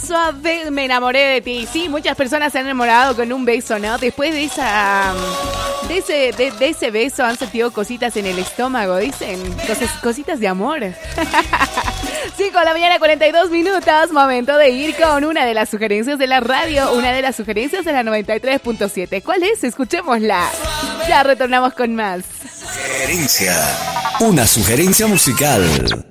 suave, me enamoré de ti. Sí, muchas personas se han enamorado con un beso, ¿no? Después de ese beso han sentido cositas en el estómago, dicen. Cositas de amor. 5:42 a.m. Momento de ir con una de las sugerencias de la radio, una de las sugerencias de la 93.7. ¿Cuál es? Escuchémosla. Ya retornamos con más. Sugerencia. Una sugerencia musical.